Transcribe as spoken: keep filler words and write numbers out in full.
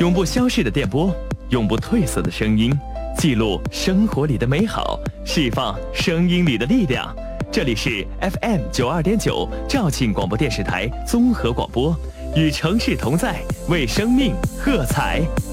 永不消逝的电波，永不褪色的声音，记录生活里的美好，释放声音里的力量。这里是 F M 九二点九肇庆广播电视台综合广播，与城市同在，为生命喝彩。